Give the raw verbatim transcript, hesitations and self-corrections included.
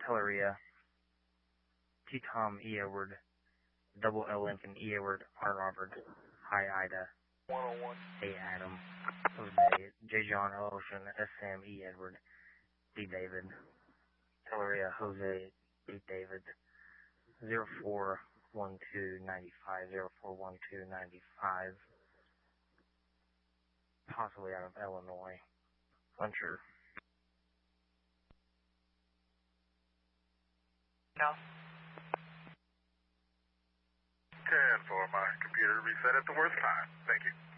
Teleria, T Tom E Edward, Double L Lincoln E Edward, R Robert, Hi Ida, A Adam, Jose, J John L Ocean, S Sam E Edward, D David, Teleria Jose, D David, zero four one two nine five, zero four one two nine five, possibly out of Illinois, unsure. No. ten for my computer reset at the worst time. Thank you.